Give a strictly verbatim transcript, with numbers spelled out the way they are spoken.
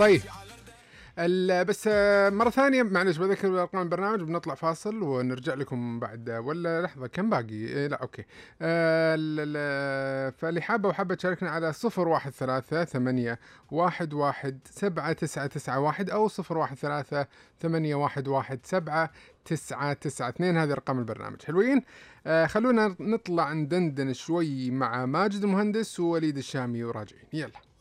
طيب ال بس آه، مرة ثانية معلش باذكر أرقام البرنامج وبنطلع فاصل ونرجع لكم بعد والّا لحظة كم باقي؟ إيه لأ أوكي. آآ ال ال فاللي حابة وحابة تشاركنا على صفر واحد ثلاثة ثمانية واحد واحد سبعة تسعة تسعة واحد أو صفر واحد ثلاثة ثمانية واحد واحد سبعة تسعة تسعة اثنين هذه أرقام البرنامج، حلوين؟ آآ خلونا نطلع ندندن شوي مع ماجد المهندس ووليد الشامي وراجعين، يالّا.